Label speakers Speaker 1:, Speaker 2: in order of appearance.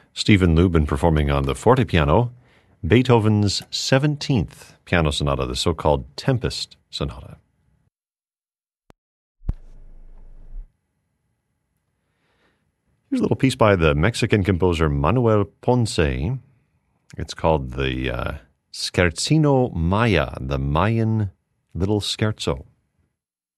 Speaker 1: Stephen Lubin performing on the forte piano, Beethoven's 17th piano sonata, the so-called Tempest Sonata. Here's a little piece by the Mexican composer Manuel Ponce. It's called the Scherzino Maya, the Mayan Little Scherzo.